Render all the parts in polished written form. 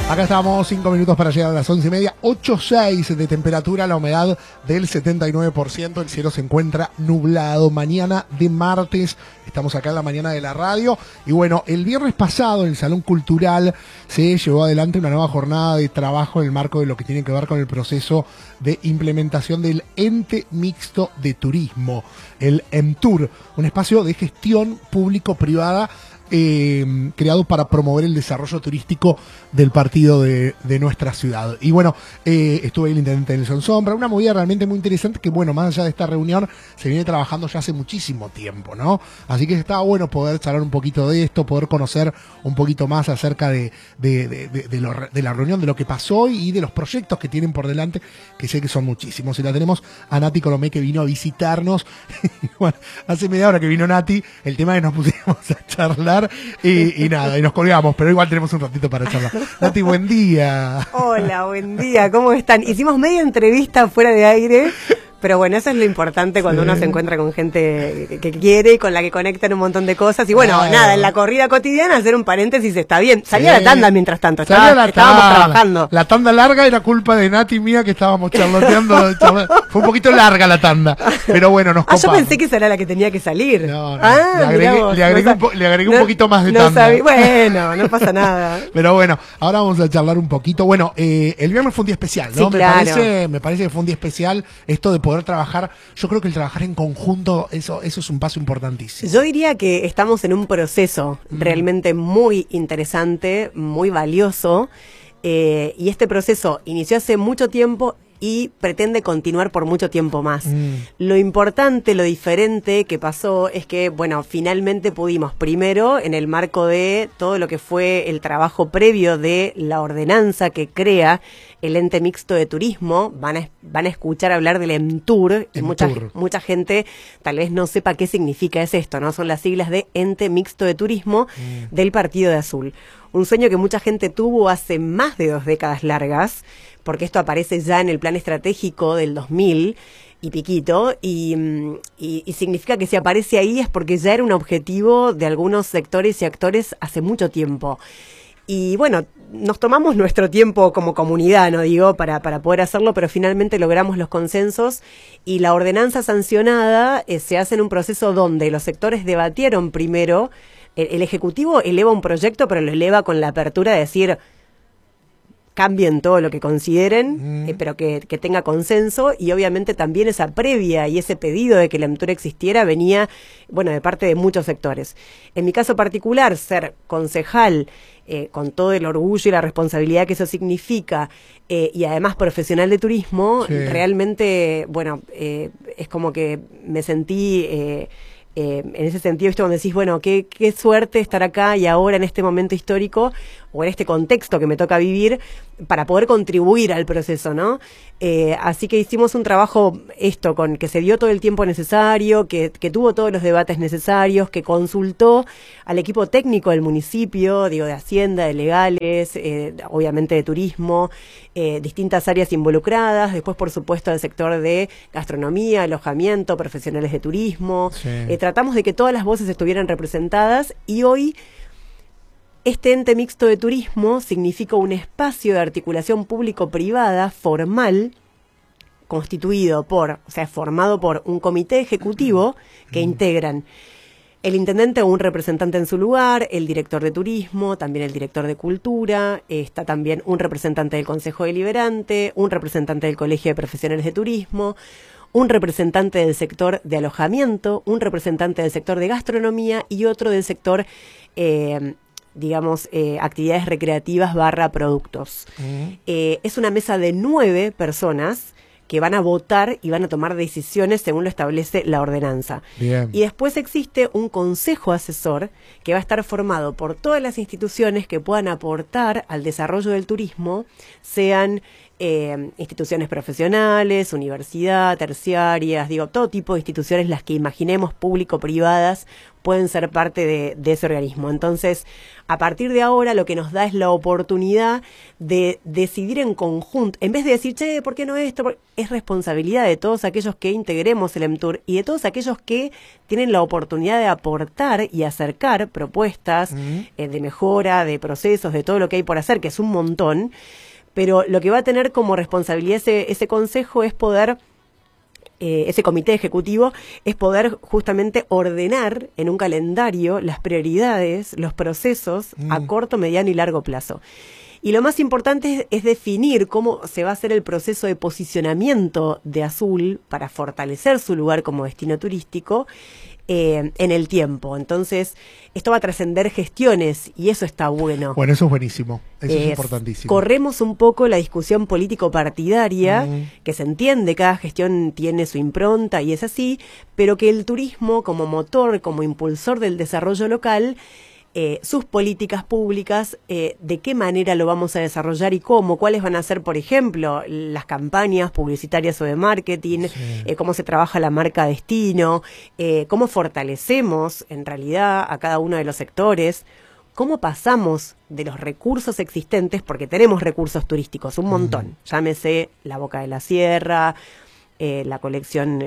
Acá estamos, 5 minutos para llegar a las 11:30, 8:06 de temperatura, la humedad del 79%, el cielo se encuentra nublado, mañana de martes, estamos acá en la mañana de la radio, y bueno, el viernes pasado en el Salón Cultural se llevó adelante una nueva jornada de trabajo en el marco de lo que tiene que ver con el proceso de implementación del Ente Mixto de Turismo, el EMTUR, un espacio de gestión público-privada creado para promover el desarrollo turístico del partido de nuestra ciudad. Y bueno, estuvo ahí el intendente Nelson Sombra, una movida realmente muy interesante que, bueno, más allá de esta reunión, se viene trabajando ya hace muchísimo tiempo, ¿no? Así que estaba bueno poder charlar un poquito de esto, poder conocer un poquito más acerca de la reunión, de lo que pasó y de los proyectos que tienen por delante, que sé que son muchísimos. Y la tenemos a Nati Colomé, que vino a visitarnos. Bueno, hace media hora que vino Nati, el tema es que nos pusimos a charlar y nada, y nos colgamos, pero igual tenemos un ratito para charlar. Nati, buen día. Hola, buen día, ¿cómo están? Hicimos media entrevista fuera de aire, pero bueno, eso es lo importante cuando uno se encuentra con gente que quiere y con la que conectan un montón de cosas. Y bueno, nada, en la corrida cotidiana hacer un paréntesis está bien. Salía la tanda mientras tanto, estábamos trabajando. La tanda larga era culpa de Nati y mía que estábamos charloteando. Fue un poquito larga la tanda, pero bueno, nos copamos. Yo pensé que esa era la que tenía que salir. No, le agregué un poquito más de tanda. Bueno, no pasa nada. Pero bueno, ahora vamos a charlar un poquito. Bueno, el viernes fue un día especial, ¿no? Sí, claro. Me parece que fue un día especial esto de poder trabajar. Yo creo que el trabajar en conjunto, eso es un paso importantísimo. Yo diría que estamos en un proceso realmente muy interesante, muy valioso, y este proceso inició hace mucho tiempo y pretende continuar por mucho tiempo más. Lo importante, lo diferente que pasó es que, bueno, finalmente pudimos, primero, en el marco de todo lo que fue el trabajo previo de la ordenanza que crea el Ente Mixto de Turismo, van a escuchar hablar del EMTUR, y mucha gente tal vez no sepa qué significa esto, ¿no? Son las siglas de Ente Mixto de Turismo del Partido de Azul. Un sueño que mucha gente tuvo hace más de 2 décadas largas, porque esto aparece ya en el plan estratégico del 2000 y piquito, y significa que si aparece ahí es porque ya era un objetivo de algunos sectores y actores hace mucho tiempo. Y bueno, nos tomamos nuestro tiempo como comunidad, no digo, para poder hacerlo, pero finalmente logramos los consensos y la ordenanza sancionada se hace en un proceso donde los sectores debatieron primero. El Ejecutivo eleva un proyecto, pero lo eleva con la apertura de decir, cambien todo lo que consideren, pero que tenga consenso, y obviamente también esa previa y ese pedido de que la EMTUR existiera venía, bueno, de parte de muchos sectores. En mi caso particular, ser concejal, con todo el orgullo y la responsabilidad que eso significa, y además profesional de turismo, realmente, bueno, es como que me sentí... en ese sentido, ¿viste? Cuando decís, bueno, qué suerte estar acá y ahora en este momento histórico o en este contexto que me toca vivir para poder contribuir al proceso, ¿no? Así que hicimos un trabajo con que se dio todo el tiempo necesario, que tuvo todos los debates necesarios, que consultó al equipo técnico del municipio, digo, de Hacienda, de Legales, obviamente de Turismo, distintas áreas involucradas, después por supuesto del sector de gastronomía, alojamiento, profesionales de turismo. Tratamos de que todas las voces estuvieran representadas, y hoy este Ente Mixto de Turismo significa un espacio de articulación público-privada formal, formado por un comité ejecutivo que integran el intendente o un representante en su lugar, el director de turismo, también el director de cultura, está también un representante del Consejo Deliberante, un representante del Colegio de Profesionales de Turismo, un representante del sector de alojamiento, un representante del sector de gastronomía y otro del sector, actividades recreativas / productos. Es una mesa de 9 personas que van a votar y van a tomar decisiones según lo establece la ordenanza. Bien. Y después existe un consejo asesor que va a estar formado por todas las instituciones que puedan aportar al desarrollo del turismo, sean instituciones profesionales, universidad, terciarias, todo tipo de instituciones, las que imaginemos, público-privadas, pueden ser parte de ese organismo. Entonces, a partir de ahora lo que nos da es la oportunidad de decidir en conjunto, en vez de decir, che, ¿por qué no esto? Es responsabilidad de todos aquellos que integremos el EMTUR y de todos aquellos que tienen la oportunidad de aportar y acercar propuestas de mejora, de procesos, de todo lo que hay por hacer, que es un montón, pero lo que va a tener como responsabilidad ese consejo es poder... ese comité ejecutivo es poder justamente ordenar en un calendario las prioridades, los procesos a corto, mediano y largo plazo. Y lo más importante es definir cómo se va a hacer el proceso de posicionamiento de Azul para fortalecer su lugar como destino turístico en el tiempo. Entonces, esto va a trascender gestiones y eso está bueno. Bueno, eso es buenísimo, eso es importantísimo. Corremos un poco la discusión político-partidaria, que se entiende, cada gestión tiene su impronta y es así, pero que el turismo como motor, como impulsor del desarrollo local, sus políticas públicas, de qué manera lo vamos a desarrollar y cómo, cuáles van a ser, por ejemplo, las campañas publicitarias o de marketing, cómo se trabaja la marca destino, cómo fortalecemos en realidad a cada uno de los sectores, cómo pasamos de los recursos existentes, porque tenemos recursos turísticos, un montón, llámese la Boca de la Sierra, la colección,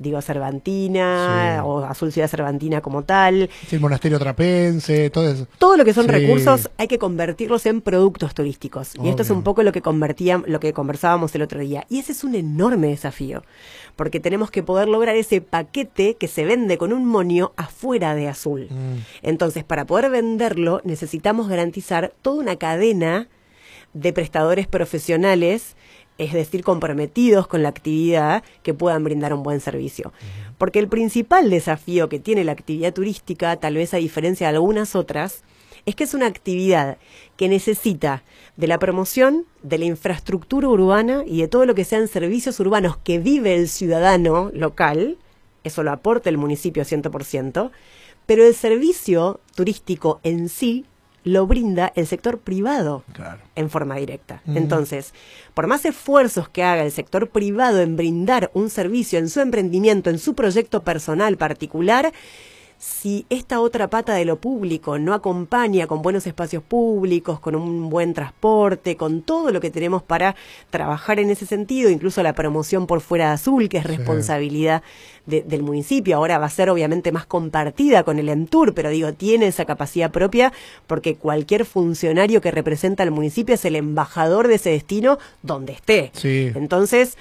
Cervantina, o Azul Ciudad Cervantina como tal. Sí, el monasterio trapense, todo eso. Todo lo que son recursos hay que convertirlos en productos turísticos. Y esto es un poco lo que conversábamos el otro día. Y ese es un enorme desafío, porque tenemos que poder lograr ese paquete que se vende con un moño afuera de Azul. Entonces, para poder venderlo, necesitamos garantizar toda una cadena de prestadores profesionales, es decir, comprometidos con la actividad, que puedan brindar un buen servicio. Porque el principal desafío que tiene la actividad turística, tal vez a diferencia de algunas otras, es que es una actividad que necesita de la promoción, de la infraestructura urbana y de todo lo que sean servicios urbanos que vive el ciudadano local, eso lo aporta el municipio 100%, pero el servicio turístico en sí lo brinda el sector privado en forma directa. Entonces, por más esfuerzos que haga el sector privado en brindar un servicio en su emprendimiento, en su proyecto personal particular, si esta otra pata de lo público no acompaña con buenos espacios públicos, con un buen transporte, con todo lo que tenemos para trabajar en ese sentido, incluso la promoción por fuera de Azul, que es responsabilidad del municipio, ahora va a ser obviamente más compartida con el EMTUR, pero tiene esa capacidad propia, porque cualquier funcionario que representa al municipio es el embajador de ese destino donde esté. Entonces,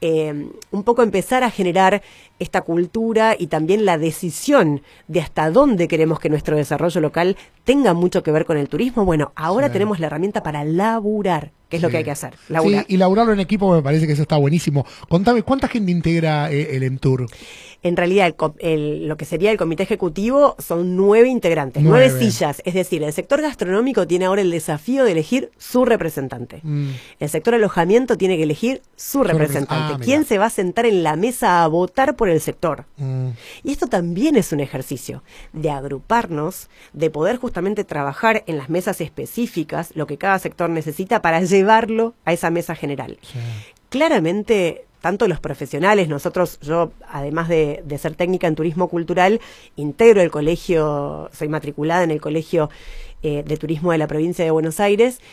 un poco empezar a generar esta cultura y también la decisión de hasta dónde queremos que nuestro desarrollo local tenga mucho que ver con el turismo. Bueno, ahora tenemos la herramienta para laburar, que es lo que hay que hacer, laburar. Sí, y laburarlo en equipo me parece que eso está buenísimo. Contame, ¿cuánta gente integra el EMTUR? En realidad, lo que sería el comité ejecutivo son 9 integrantes, 9 sillas. Es decir, el sector gastronómico tiene ahora el desafío de elegir su representante. El sector alojamiento tiene que elegir su representante. ¿Quién se va a sentar en la mesa a votar por el sector? Y esto también es un ejercicio de agruparnos, de poder justamente trabajar en las mesas específicas, lo que cada sector necesita para llevarlo a esa mesa general. Claramente, tanto los profesionales, yo además de ser técnica en turismo cultural, integro el colegio, soy matriculada en el colegio de turismo de la provincia de Buenos Aires,